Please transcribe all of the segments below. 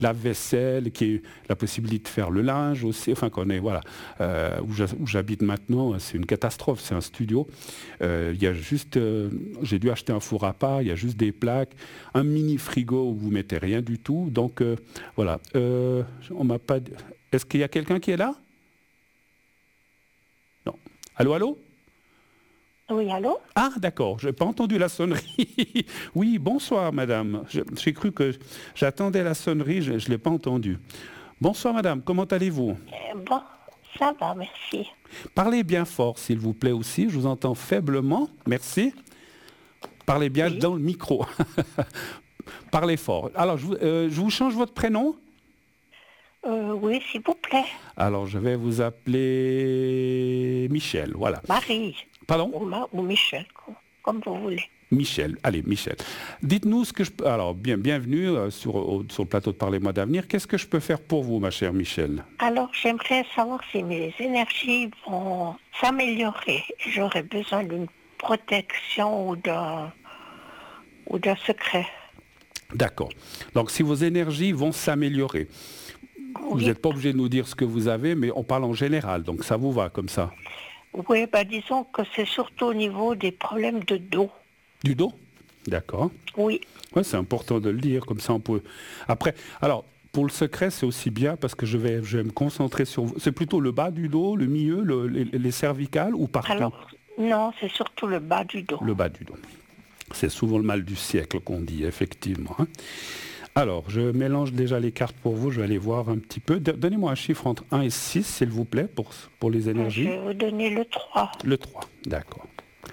lave-vaisselle, qui est la possibilité de faire le linge aussi, enfin qu'on est, voilà, où j'habite maintenant, c'est une catastrophe, c'est un studio. Il y a juste, j'ai dû acheter un four à part, il y a juste des plaques, un mini frigo où vous mettez rien du tout, donc voilà. On m'a pas... Est-ce qu'il y a quelqu'un qui est là? Non. Allô, allô? Oui, allô? Ah, d'accord, je n'ai pas entendu la sonnerie. Oui, bonsoir, madame. J'ai cru que j'attendais la sonnerie, je ne l'ai pas entendue. Bonsoir, madame, comment allez-vous? Bon, ça va, merci. Parlez bien fort, s'il vous plaît, aussi. Je vous entends faiblement. Merci. Parlez bien Oui. dans le micro. Parlez fort. Alors, je vous change votre prénom? Oui, s'il vous plaît. Alors, je vais vous appeler Michel, voilà. Marie. Pardon? Ou Michel, comme vous voulez. Michel, allez, Michel. Dites-nous ce que je peux... Alors, bienvenue sur le plateau de Parlez-moi d'avenir. Qu'est-ce que je peux faire pour vous, ma chère Michel? Alors, j'aimerais savoir si mes énergies vont s'améliorer. J'aurais besoin d'une protection ou d'un secret. D'accord. Donc, si vos énergies vont s'améliorer, vous Oui. n'êtes pas obligé de nous dire ce que vous avez, mais on parle en général, donc ça vous va comme ça. Oui, disons que c'est surtout au niveau des problèmes de dos. Du dos? D'accord. Oui. Ouais, c'est important de le dire, comme ça on peut... Après, alors, pour le secret, c'est aussi bien parce que je vais me concentrer sur... C'est plutôt le bas du dos, le milieu, les cervicales ou partout? Alors, non, c'est surtout le bas du dos. Le bas du dos. C'est souvent le mal du siècle qu'on dit, effectivement. Hein. Alors, je mélange déjà les cartes pour vous, je vais aller voir un petit peu. Donnez-moi un chiffre entre 1 et 6, s'il vous plaît, pour les énergies. Je vais vous donner le 3. Le 3, d'accord.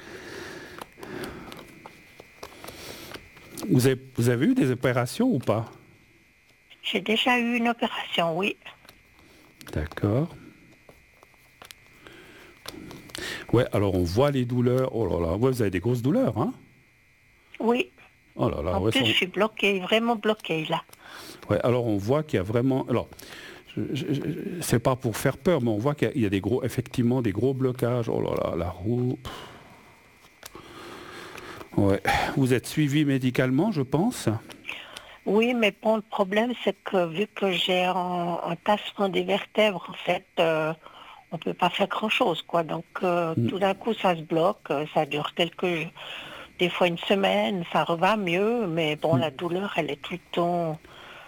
Vous avez eu des opérations ou pas? J'ai déjà eu une opération, oui. D'accord. Ouais, alors on voit les douleurs. Oh là là, ouais, vous avez des grosses douleurs, hein? Oui. Oh là là, En ouais, plus, je suis bloquée, vraiment bloquée, là. Ouais, alors on voit qu'il y a vraiment... Alors, c'est pas pour faire peur, mais on voit qu'il y a effectivement des gros blocages. Oh là là, la roue... Ouais. Vous êtes suivi médicalement, je pense? Oui, mais bon, le problème, c'est que vu que j'ai un tassement des vertèbres, en fait, on ne peut pas faire grand-chose, quoi. Donc, tout d'un coup, ça se bloque, ça dure des fois une semaine, ça reva mieux, mais bon, la douleur, elle est tout le temps...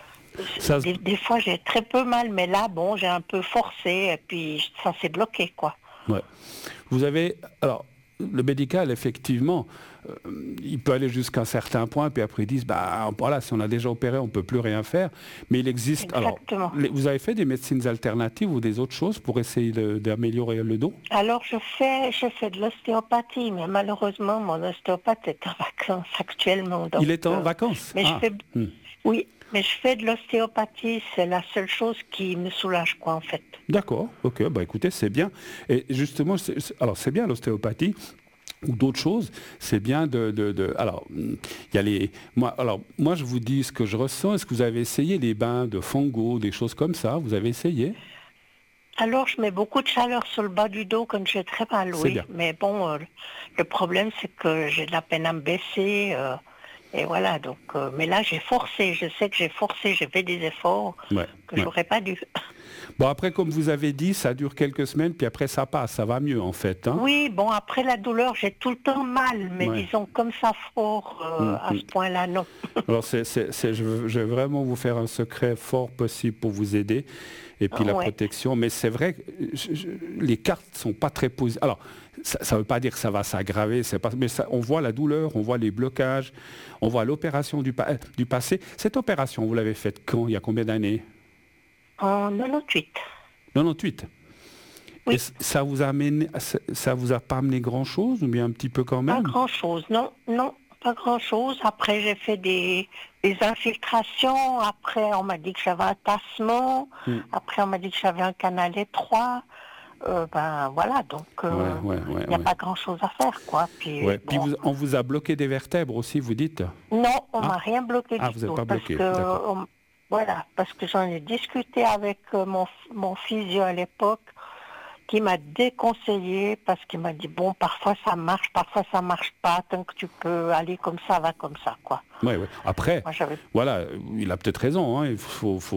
Des fois, j'ai très peu mal, mais là, bon, j'ai un peu forcé, et puis ça s'est bloqué, quoi. Ouais. Vous avez... Alors, le médical, effectivement, il peut aller jusqu'à un certain point, puis après ils disent, voilà, si on a déjà opéré, on ne peut plus rien faire. Mais il existe... Exactement. Alors, vous avez fait des médecines alternatives ou des autres choses pour essayer d'améliorer le dos? Alors, je fais de l'ostéopathie, mais malheureusement, mon ostéopathe est en vacances actuellement. Donc, il est en vacances? Mais oui, mais je fais de l'ostéopathie, c'est la seule chose qui me soulage, quoi, en fait. D'accord, ok, écoutez, c'est bien. Et justement, alors c'est bien l'ostéopathie, ou d'autres choses, c'est bien alors, il y a moi, je vous dis ce que je ressens. Est-ce que vous avez essayé les bains de Fongo, des choses comme ça? Vous avez essayé? Alors, je mets beaucoup de chaleur sur le bas du dos quand j'ai très mal, oui. Bien. Mais bon, le problème, c'est que j'ai de la peine à me baisser. Et voilà, donc... mais là, j'ai forcé. Je sais que j'ai forcé. J'ai fait des efforts que j'aurais pas dû. Bon, après, comme vous avez dit, ça dure quelques semaines, puis après, ça passe. Ça va mieux, en fait. Hein? Oui, bon, après la douleur, j'ai tout le temps mal. Mais disons, comme ça, fort, à ce point-là, non. Alors, je vais vraiment vous faire un secret fort possible pour vous aider. Et puis la protection. Mais c'est vrai que les cartes ne sont pas très positives. Alors, ça ne veut pas dire que ça va s'aggraver. Mais on voit la douleur, on voit les blocages, on voit l'opération du passé. Cette opération, vous l'avez faite quand? Il y a combien d'années? En 98. 98. Oui. Et ça vous a pas amené grand-chose ou bien un petit peu quand même? Pas grand-chose, non, pas grand-chose. Après, j'ai fait des infiltrations. Après, on m'a dit que j'avais un tassement. Après, on m'a dit que j'avais un canal étroit. Voilà, donc il n'y a pas grand-chose à faire, quoi. Puis, Puis on vous a bloqué des vertèbres aussi, vous dites? Non, on m'a rien bloqué du tout. Vous n'êtes pas bloqué, voilà, parce que j'en ai discuté avec mon physio à l'époque, qui m'a déconseillé parce qu'il m'a dit, bon, parfois ça marche pas, tant que tu peux aller comme ça, va comme ça, quoi. Oui. Après, Moi, voilà, il a peut-être raison, hein, il faut